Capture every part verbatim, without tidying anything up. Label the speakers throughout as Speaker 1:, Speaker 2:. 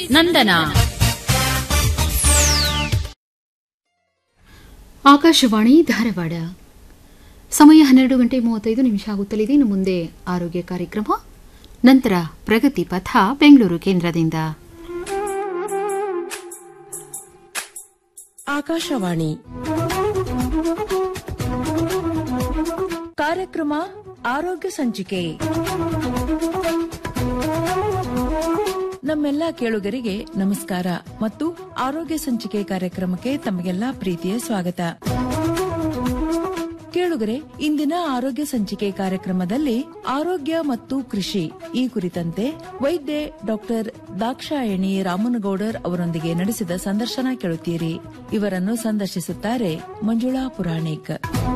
Speaker 1: ನಂದನ.
Speaker 2: ಆಕಾಶವಾಣಿ ಧಾರವಾಡ. ಸಮಯ ಹನ್ನೆರಡು ಗಂಟೆ ಮೂವತ್ತೈದು ನಿಮಿಷ ಆಗುತ್ತಲಿದೆ. ಇನ್ನು ಮುಂದೆ ಆರೋಗ್ಯ ಕಾರ್ಯಕ್ರಮ, ನಂತರ ಪ್ರಗತಿ ಪಥ ಬೆಂಗಳೂರು ಕೇಂದ್ರದಿಂದ.
Speaker 3: ಆಕಾಶವಾಣಿ ಕಾರ್ಯಕ್ರಮ ಆರೋಗ್ಯ ಸಂಚಿಕೆ. ನಮ್ಮೆಲ್ಲ ಕೇಳುಗರಿಗೆ ನಮಸ್ಕಾರ ಮತ್ತು ಆರೋಗ್ಯ ಸಂಚಿಕೆ ಕಾರ್ಯಕ್ರಮಕ್ಕೆ ತಮಗೆಲ್ಲ ಪ್ರೀತಿಯ ಸ್ವಾಗತ. ಕೇಳುಗರೆ, ಇಂದಿನ ಆರೋಗ್ಯ ಸಂಚಿಕೆ ಕಾರ್ಯಕ್ರಮದಲ್ಲಿ ಆರೋಗ್ಯ ಮತ್ತು ಕೃಷಿ ಈ ಕುರಿತಂತೆ ವೈದ್ಯೆ ಡಾಕ್ಟರ್ ದಾಕ್ಷಾಯಣಿ ರಾಮನಗೌಡರ್ ಅವರೊಂದಿಗೆ ನಡೆಸಿದ ಸಂದರ್ಶನ ಕೇಳುತ್ತೀರಿ. ಇವರನ್ನು ಸಂದರ್ಶಿಸುತ್ತಾರೆ ಮಂಜುಳಾ ಪುರಾಣಿಕ್.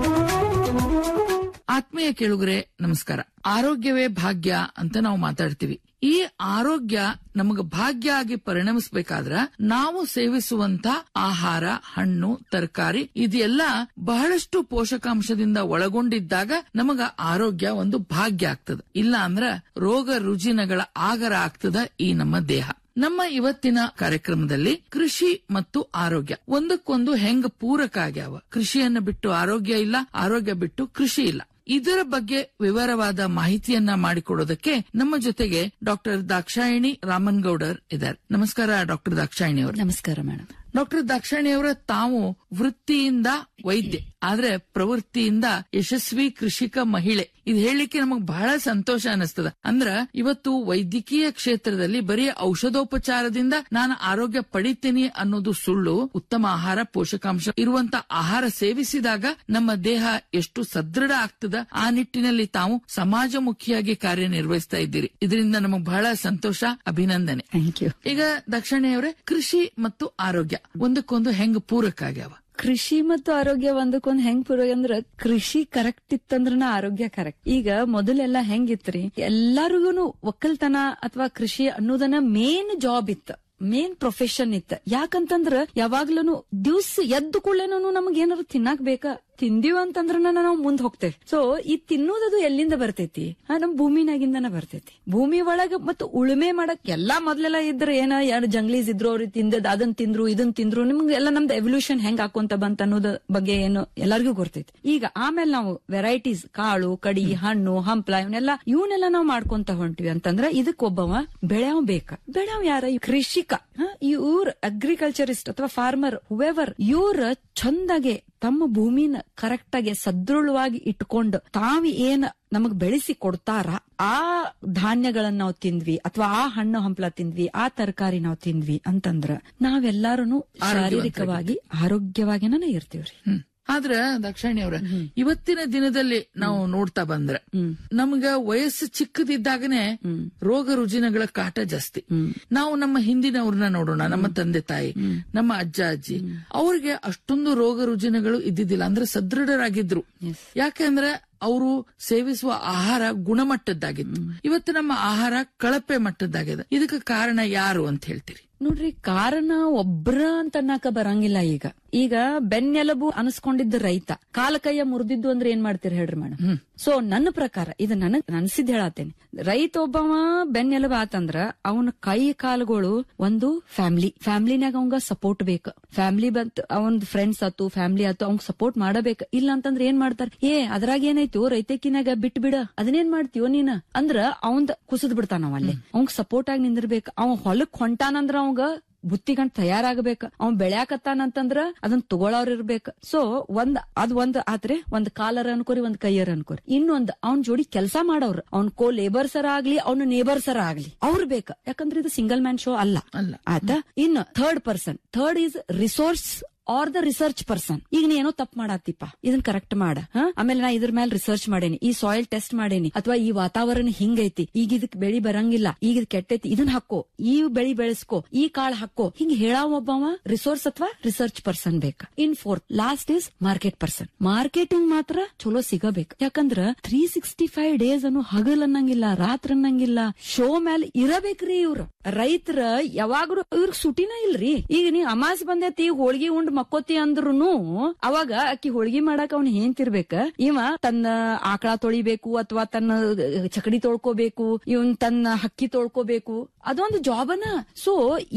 Speaker 4: ಆತ್ಮೀಯ ಕೇಳುಗರೆ ನಮಸ್ಕಾರ. ಆರೋಗ್ಯವೇ ಭಾಗ್ಯ ಅಂತ ನಾವು ಮಾತಾಡ್ತೀವಿ. ಈ ಆರೋಗ್ಯ ನಮಗ ಭಾಗ್ಯ ಆಗಿ ಪರಿಣಮಿಸಬೇಕಾದ್ರ ನಾವು ಸೇವಿಸುವಂತ ಆಹಾರ, ಹಣ್ಣು, ತರಕಾರಿ ಇದೆಲ್ಲ ಬಹಳಷ್ಟು ಪೋಷಕಾಂಶದಿಂದ ಒಳಗೊಂಡಿದ್ದಾಗ ನಮಗ ಆರೋಗ್ಯ ಒಂದು ಭಾಗ್ಯ ಆಗ್ತದ. ಇಲ್ಲ ಅಂದ್ರ ರೋಗ ರುಜಿನಗಳ ಆಗರ ಆಗ್ತದ ಈ ನಮ್ಮ ದೇಹ. ನಮ್ಮ ಇವತ್ತಿನ ಕಾರ್ಯಕ್ರಮದಲ್ಲಿ ಕೃಷಿ ಮತ್ತು ಆರೋಗ್ಯ ಒಂದಕ್ಕೊಂದು ಹೆಂಗ ಪೂರಕ ಆಗ್ಯಾವ, ಕೃಷಿಯನ್ನ ಬಿಟ್ಟು ಆರೋಗ್ಯ ಇಲ್ಲ, ಆರೋಗ್ಯ ಬಿಟ್ಟು ಕೃಷಿ ಇಲ್ಲ, ಇದರ ಬಗ್ಗೆ ವಿವರವಾದ ಮಾಹಿತಿಯನ್ನ ಮಾಡಿಕೊಡೋದಕ್ಕೆ ನಮ್ಮ ಜೊತೆಗೆ ಡಾಕ್ಟರ್ ದಾಕ್ಷಾಯಣಿ ರಾಮನ್ಗೌಡರ್ ಇದ್ದಾರೆ. ನಮಸ್ಕಾರ ಡಾಕ್ಟರ್ ದಾಕ್ಷಾಯಣಿ ಅವರು.
Speaker 3: ನಮಸ್ಕಾರ ಮೇಡಮ್.
Speaker 4: ಡಾಕ್ಟರ್ ದಾಕ್ಷಾಯಣಿ ಅವರ ತಾವು ವೃತ್ತಿಯಿಂದ ವೈದ್ಯೆ, ಆದ್ರೆ ಪ್ರವೃತ್ತಿಯಿಂದ ಯಶಸ್ವಿ ಕೃಷಿಕ ಮಹಿಳೆ. ಇದು ಹೇಳಲಿಕ್ಕೆ ನಮಗ್ ಬಹಳ ಸಂತೋಷ ಅನಿಸ್ತದ. ಅಂದ್ರ ಇವತ್ತು ವೈದ್ಯಕೀಯ ಕ್ಷೇತ್ರದಲ್ಲಿ ಬರೀ ಔಷಧೋಪಚಾರದಿಂದ ನಾನು ಆರೋಗ್ಯ ಪಡಿತೀನಿ ಅನ್ನೋದು ಸುಳ್ಳು. ಉತ್ತಮ ಆಹಾರ, ಪೋಷಕಾಂಶ ಇರುವಂತ ಆಹಾರ ಸೇವಿಸಿದಾಗ ನಮ್ಮ ದೇಹ ಎಷ್ಟು ಸದೃಢ ಆಗ್ತದ, ಆ ನಿಟ್ಟಿನಲ್ಲಿ ತಾವು ಸಮಾಜಮುಖಿಯಾಗಿ ಕಾರ್ಯನಿರ್ವಹಿಸ್ತಾ ಇದ್ದೀರಿ. ಇದರಿಂದ ನಮಗ್ ಬಹಳ ಸಂತೋಷ, ಅಭಿನಂದನೆ.
Speaker 3: Thank you.
Speaker 4: ಈಗ ದಕ್ಷಿಣೆ ಅವರೇ, ಕೃಷಿ ಮತ್ತು ಆರೋಗ್ಯ ಒಂದಕ್ಕೊಂದು ಹೆಂಗ್ ಪೂರಕ ಆಗ್ಯಾವ?
Speaker 3: ಕೃಷಿ ಮತ್ತು ಆರೋಗ್ಯ ಒಂದಕ್ಕೊಂದ್ ಹೆಂಗ್ ಪೂರಕ ಅಂದ್ರ, ಕೃಷಿ ಕರೆಕ್ಟ್ ಇತ್ತಂದ್ರ ಆರೋಗ್ಯ ಕರೆಕ್ಟ್. ಈಗ ಮೊದಲೆಲ್ಲ ಹೆಂಗಿತ್ರಿ, ಎಲ್ಲಾರಿಗೂನು ಒಕ್ಕಲ್ತನ ಅಥವಾ ಕೃಷಿ ಅನ್ನೋದನ್ನ ಮೇನ್ ಜಾಬ್ ಇತ್ತ, ಮೇನ್ ಪ್ರೊಫೆಷನ್ ಇತ್ತ. ಯಾಕಂತಂದ್ರ ಯಾವಾಗ್ಲೂ ದಿವ್ಸ ಎದ್ದು ಕೂಡಲೇನು ನಮಗ್ ಏನಾದ್ರು ತಿನ್ನಾಕ್ ಬೇಕ, ತಿಂದಿವ ಅಂತಂದ್ರ ನಾವು ಮುಂದ್ ಹೋಗ್ತೇವೆ. ಸೊ ಈ ತಿನ್ನೋದದು ಎಲ್ಲಿಂದ ಬರ್ತೈತಿ? ನಮ್ ಭೂಮಿನಾಗಿಂದನ ಬರ್ತೈತಿ. ಭೂಮಿ ಒಳಗ ಮತ್ತು ಉಳುಮೆ ಮಾಡಕ್ ಎಲ್ಲಾ ಮೊದ್ಲೆಲ್ಲ ಇದ್ರ ಏನ ಯಾರು ಜಂಗ್ಲೀಸ್ ಇದ್ರು, ಅವ್ರಿಗೆ ತಿಂದದ್ ಅದನ್ ತಿಂದ್ರು ಇದನ್ ತಿಂದ್ರು, ನಿಮ್ಗೆ ಎಲ್ಲ ನಮ್ದು ಎವಲ್ಯೂಷನ್ ಹೆಂಗ್ ಹಾಕೊಂತ ಬಂತ ಅನ್ನೋದ ಬಗ್ಗೆ ಏನು ಎಲ್ಲರಿಗೂ ಗೊತ್ತೈತಿ. ಈಗ ಆಮೇಲೆ ನಾವು ವೆರೈಟೀಸ್, ಕಾಳು ಕಡಿ, ಹಣ್ಣು ಹಂಪ್ಲ ಇವನ್ನೆಲ್ಲ ಇವನ್ನೆಲ್ಲ ನಾವು ಮಾಡ್ಕೊಂತ ಹೊಂಟಿವಿ ಅಂತಂದ್ರ ಇದಕ್ ಒಬ್ಬವ ಬೆಳೆಯವ್ ಬೇಕ. ಬೆಳೆಯವ್ ಯಾರ? ಕೃಷಿಕ. ಇವ್ರ ಅಗ್ರಿಕಲ್ಚರಿಸ್ಟ್ ಅಥವಾ ಫಾರ್ಮರ್ ಹುವೆವರ್, ಇವ್ರ ಚಂದಾಗೆ ತಮ್ಮ ಭೂಮಿನ ಕರೆಕ್ಟ್ ಆಗಿ ಸದೃಢವಾಗಿ ಇಟ್ಕೊಂಡು ತಾವು ಏನ್ ನಮಗ್ ಬೆಳೆಸಿ ಕೊಡ್ತಾರ ಆ ಧಾನ್ಯಗಳನ್ನ ನಾವು ತಿಂದ್ವಿ ಅಥವಾ ಆ ಹಣ್ಣು ಹಂಪ್ಲ ತಿಂದ್ವಿ, ಆ ತರಕಾರಿ ನಾವು ತಿಂದ್ವಿ ಅಂತಂದ್ರ ನಾವೆಲ್ಲಾರು ಶಾರೀರಿಕವಾಗಿ ಆರೋಗ್ಯವಾಗಿನ ಇರ್ತೀವ್ರಿ.
Speaker 4: ಆದ್ರ ದಕ್ಷಿಣಿ ಅವರ, ಇವತ್ತಿನ ದಿನದಲ್ಲಿ ನಾವು ನೋಡ್ತಾ ಬಂದ್ರ ನಮ್ಗ ವಯಸ್ಸು ಚಿಕ್ಕದಿದ್ದಾಗನೆ ರೋಗ ರುಜಿನಗಳ ಕಾಟ ಜಾಸ್ತಿ. ನಾವು ನಮ್ಮ ಹಿಂದಿನವ್ರನ್ನ ನೋಡೋಣ, ನಮ್ಮ ತಂದೆ ತಾಯಿ, ನಮ್ಮ ಅಜ್ಜ ಅಜ್ಜಿ, ಅವ್ರಿಗೆ ಅಷ್ಟೊಂದು ರೋಗ ರುಜಿನಗಳು ಇದ್ದಿದ್ದಿಲ್ಲ. ಅಂದ್ರೆ ಸದೃಢರಾಗಿದ್ರು. ಯಾಕೆಂದ್ರೆ ಅವರು ಸೇವಿಸುವ ಆಹಾರ ಗುಣಮಟ್ಟದ್ದಾಗಿತ್ತು. ಇವತ್ತು ನಮ್ಮ ಆಹಾರ ಕಳಪೆ ಮಟ್ಟದ್ದಾಗಿದೆ. ಇದಕ್ಕೆ ಕಾರಣ ಯಾರು ಅಂತ ಹೇಳ್ತೀರಿ?
Speaker 3: ನೋಡ್ರಿ, ಕಾರಣ ಒಬ್ರ ಅಂತ ಅನ್ನಕ ಬರಂಗಿಲ್ಲ. ಈಗ ಈಗ ಬೆನ್ನೆಲುಬು ಅನ್ಸ್ಕೊಂಡಿದ್ದ ರೈತ ಕಾಲ ಕೈಯ ಮುರಿದಿದ್ದು ಅಂದ್ರೆ ಏನ್ ಮಾಡ್ತೀರಿ ಹೇಳ್ರಿ ಮೇಡಮ್? ಸೊ ನನ್ನ ಪ್ರಕಾರ ಇದು ನನಗ್ ಅನ್ಸಿದ್ ಹೇಳತ್ತೇನೆ. ರೈತ ಒಬ್ಬವ ಬೆನ್ನೆಲುಬು ಆತಂದ್ರ ಅವನ ಕೈ ಕಾಲುಗಳು ಒಂದು ಫ್ಯಾಮಿಲಿ ಫ್ಯಾಮಿಲಿನಾಗ ಅವಂಗ ಸಪೋರ್ಟ್ ಬೇಕು. ಫ್ಯಾಮಿಲಿ ಬಂತ್ ಅವನ್ ಫ್ರೆಂಡ್ಸ್ ಆತು, ಫ್ಯಾಮಿಲಿ ಆತು, ಅವಂಗ್ ಸಪೋರ್ಟ್ ಮಾಡಬೇಕು. ಇಲ್ಲ ಅಂತಂದ್ರ ಏನ್ ಮಾಡ್ತಾರ, ಏ ಅದ್ರಾಗ ಏನಾಯ್ತು ರೈತಕಿನಾಗ ಬಿಟ್ ಬಿಡ, ಅದನ್ನೇನ್ ಮಾಡ್ತೀವೋ ನೀನ ಅಂದ್ರ ಅವಂದ್ ಕುಸದ್ ಬಿಡ್ತಾನ. ಅವ ಅಲ್ಲಿ ಅವಂಗ್ ಸಪೋರ್ಟ್ ಆಗಿ ನಿಂದಿರ್ಬೇಕು. ಅವ್ ಹೊಲಕ್ ಹೊಂಟಾನಂದ್ರ ಅವಂಗ ಬುತ್ತಿಗಂಟ್ ತಯಾರಾಗಬೇಕ. ಅವ್ನ್ ಬೆಳ್ಯಾಕತ್ತಾನಂತಂದ್ರ ಅದನ್ನ ತಗೊಳವ್ರ ಇರ್ಬೇಕ. ಸೊ ಒಂದ್ ಅದ್ ಒಂದ್ ಆದ್ರೆ ಒಂದ್ ಕಾಲರ್ ಅನ್ಕೋರಿ, ಒಂದ್ ಕೈಯರ್ ಅನ್ಕೋರಿ. ಇನ್ನೊಂದ್ ಅವ್ನ್ ಜೋಡಿ ಕೆಲಸ ಮಾಡೋರು, ಅವ್ನ್ ಕೋ ಲೇಬರ್ಸರ ಆಗ್ಲಿ, ಅವ್ನ ನೇಬರ್ಸರ ಆಗ್ಲಿ, ಅವ್ರ ಬೇಕ. ಯಾಕಂದ್ರೆ ಇದು ಸಿಂಗಲ್ ಮ್ಯಾನ್ ಶೋ ಅಲ್ಲ ಅಲ್ಲ ಆಯ್ತಾ. ಇನ್ನು third person, third is resource are the research person. ಈಗ ನೀ ಏನೋ ತಪ್ಪು ಮಾಡತ್ತಿಪ್ಪ, ಇದನ್ ಕರೆಕ್ಟ್ ಮಾಡ. ಆಮೇಲೆ ನಾ ಇದ್ರ ಮೇಲೆ ರಿಸರ್ಚ್ ಮಾಡೇನಿ, ಈ ಸಾಯಿಲ್ ಟೆಸ್ಟ್ ಮಾಡೇನಿ, ಅಥವಾ ಈ ವಾತಾವರಣ ಹಿಂಗೈತಿ, ಈಗ ಇದಕ್ ಬೆಳಿ ಬರಂಗಿಲ್ಲ, ಈಗ ಇದ್ ಕೆಟ್ಟೈತಿ, ಇದನ್ ಹಾಕೋ, ಈ ಬೆಳಿ ಬೆಳೆಸ್ಕೋ, ಈ ಕಾಳು ಹಾಕೋ, ಹಿಂಗ್ ಹೇಳಾವ ಒಬ್ಬವ ರಿಸೋರ್ಸ್ ಅಥವಾ ರಿಸರ್ಚ್ ಪರ್ಸನ್ ಬೇಕ. ಇನ್ fourth last is market person. Marketing ಮಾತ್ರ ಚಲೋ ಸಿಗಬೇಕು. ಯಾಕಂದ್ರ ತ್ರೀ ಸಿಕ್ಸ್ಟಿ ಫೈವ್ ಡೇಸ್ ಅನ್ನು ಹಗಲ್ ಅನ್ನಂಗಿಲ್ಲ, ರಾತ್ರಿ ಅನ್ನಂಗಿಲ್ಲ, ಶೋ ಮೇಲೆ ಇರಬೇಕ್ರಿ. ಇವ್ರ ರೈತರ ಯಾವಾಗ್ಲೂ ಇವ್ರ ಸುಟಿನ ಇಲ್ರಿ. ಈಗ ನೀ ಅಮಾಸ್ ಬಂದೈತಿ, ಹೋಳ್ಗಿ ಉಂಡ್ ಮಕ್ಕೋತಿ ಅಂದ್ರುನು ಅವಾಗ ಅಕ್ಕಿ ಹೋಳ್ಗಿ ಮಾಡಾಕ ಅವ್ನ ಏನ್ತಿರ್ಬೇಕ, ಇವ ತನ್ನ ಆಕಳ ತೊಳಿಬೇಕು ಅಥವಾ ತನ್ನ ಚಕಡಿ ತೊಳ್ಕೋಬೇಕು, ಇವನ್ ತನ್ನ ಹಕ್ಕಿ ತೊಳ್ಕೋಬೇಕು, ಅದೊಂದು ಜಾಬನ. ಸೊ